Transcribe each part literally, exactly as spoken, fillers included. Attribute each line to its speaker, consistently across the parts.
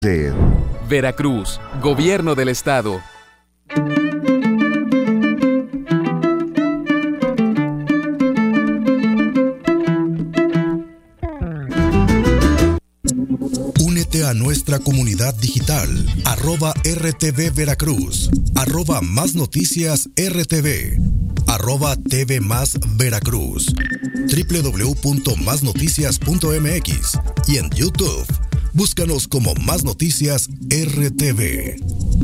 Speaker 1: Veracruz, Gobierno del Estado.
Speaker 2: Únete a nuestra comunidad digital, arroba R T V Veracruz, arroba Más Noticias R T V, arroba T V Más Veracruz, doble u doble u doble u punto más noticias punto m x y en YouTube, búscanos como Más Noticias R T V.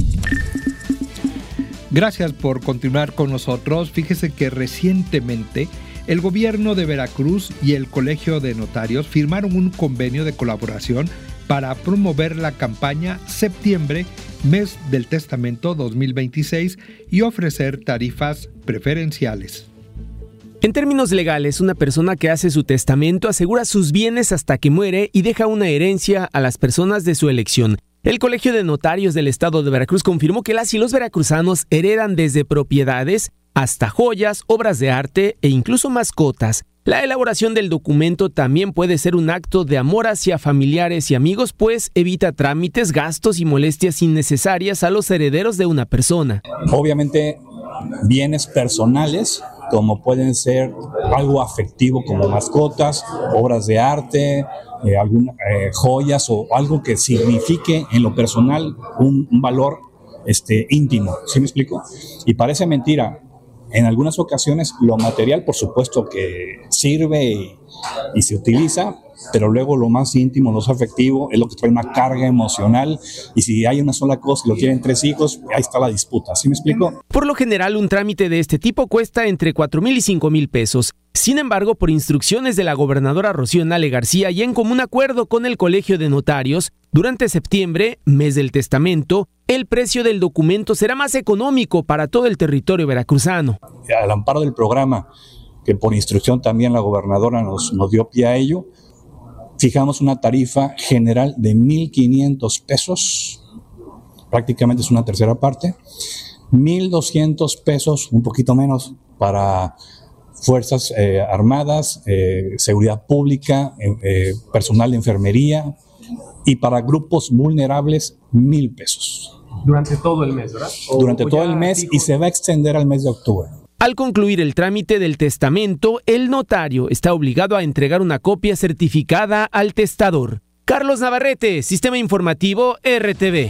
Speaker 3: Gracias por continuar con nosotros. Fíjese que recientemente el gobierno de Veracruz y el Colegio de Notarios firmaron un convenio de colaboración para promover la campaña Septiembre, Mes del Testamento dos mil veintiséis, y ofrecer tarifas preferenciales.
Speaker 4: En términos legales, una persona que hace su testamento asegura sus bienes hasta que muere y deja una herencia a las personas de su elección. El Colegio de Notarios del Estado de Veracruz confirmó que las y los veracruzanos heredan desde propiedades hasta joyas, obras de arte e incluso mascotas. La elaboración del documento también puede ser un acto de amor hacia familiares y amigos, pues evita trámites, gastos y molestias innecesarias a los herederos de una persona.
Speaker 5: Obviamente, bienes personales, como pueden ser algo afectivo como mascotas, obras de arte, eh, alguna, eh, joyas o algo que signifique en lo personal un, un valor este, íntimo. ¿Sí me explico? Y parece mentira. En algunas ocasiones lo material, por supuesto que sirve y, y se utiliza, pero luego lo más íntimo, lo más afectivo, es lo que trae una carga emocional, y si hay una sola cosa y lo quieren tres hijos, ahí está la disputa. ¿Sí me explico?
Speaker 4: Por lo general, un trámite de este tipo cuesta entre cuatro mil y cinco mil pesos. Sin embargo, por instrucciones de la gobernadora Rocío Nale García y en común acuerdo con el Colegio de Notarios, durante septiembre, mes del testamento, el precio del documento será más económico para todo el territorio veracruzano.
Speaker 5: Al amparo del programa, que por instrucción también la gobernadora nos, nos dio pie a ello, fijamos una tarifa general de mil quinientos pesos, prácticamente es una tercera parte, mil doscientos pesos, un poquito menos, para Fuerzas eh, Armadas, eh, Seguridad Pública, eh, eh, personal de enfermería, y para grupos vulnerables, mil pesos.
Speaker 6: Durante todo el mes, ¿verdad? O,
Speaker 5: Durante
Speaker 6: o
Speaker 5: todo el mes fijo. Y se va a extender al mes de octubre.
Speaker 4: Al concluir el trámite del testamento, el notario está obligado a entregar una copia certificada al testador. Carlos Navarrete, Sistema Informativo R T V.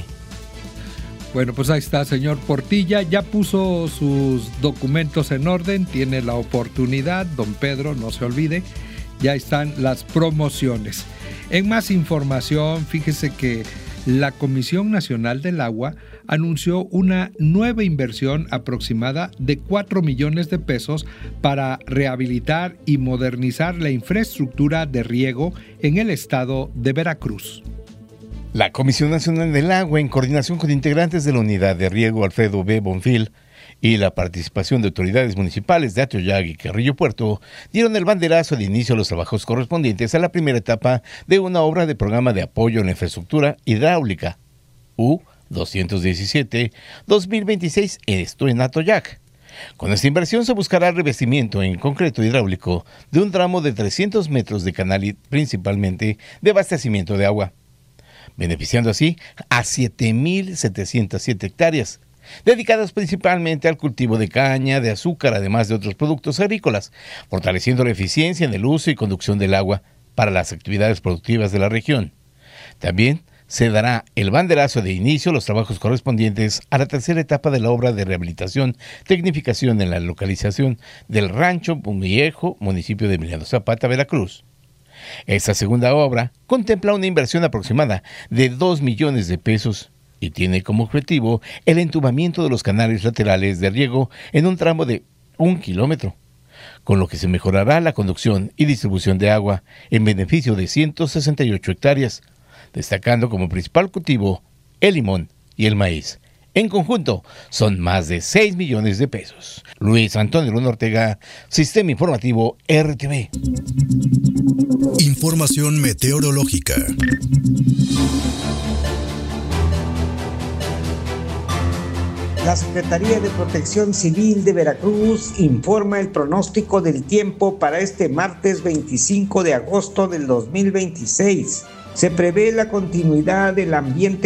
Speaker 3: Bueno, pues ahí está, señor Portilla, ya puso sus documentos en orden, tiene la oportunidad, don Pedro, no se olvide, ya están las promociones. En más información, fíjese que la Comisión Nacional del Agua anunció una nueva inversión aproximada de cuatro millones de pesos para rehabilitar y modernizar la infraestructura de riego en el estado de Veracruz.
Speaker 7: La Comisión Nacional del Agua, en coordinación con integrantes de la Unidad de Riego Alfredo B. Bonfil y la participación de autoridades municipales de Atoyac y Carrillo Puerto, dieron el banderazo de inicio a los trabajos correspondientes a la primera etapa de una obra de programa de apoyo a la infraestructura hidráulica U doscientos diecisiete dos mil veintiséis, esto en Atoyac. Con esta inversión se buscará el revestimiento en concreto hidráulico de un tramo de trescientos metros de canal y principalmente de abastecimiento de agua, beneficiando así a siete mil setecientas siete hectáreas, dedicadas principalmente al cultivo de caña, de azúcar, además de otros productos agrícolas, fortaleciendo la eficiencia en el uso y conducción del agua para las actividades productivas de la región. También se dará el banderazo de inicio a los trabajos correspondientes a la tercera etapa de la obra de rehabilitación, tecnificación en la localización del Rancho Viejo, municipio de Emiliano Zapata, Veracruz. Esta segunda obra contempla una inversión aproximada de dos millones de pesos y tiene como objetivo el entubamiento de los canales laterales de riego en un tramo de un kilómetro, con lo que se mejorará la conducción y distribución de agua en beneficio de ciento sesenta y ocho hectáreas, destacando como principal cultivo el limón y el maíz. En conjunto, son más de seis millones de pesos. Luis Antonio Luna Ortega, Sistema Informativo R T V.
Speaker 2: Información meteorológica.
Speaker 8: La Secretaría de Protección Civil de Veracruz informa el pronóstico del tiempo para este martes veinticinco de agosto del dos mil veintiséis. se prevé la continuidad del ambiente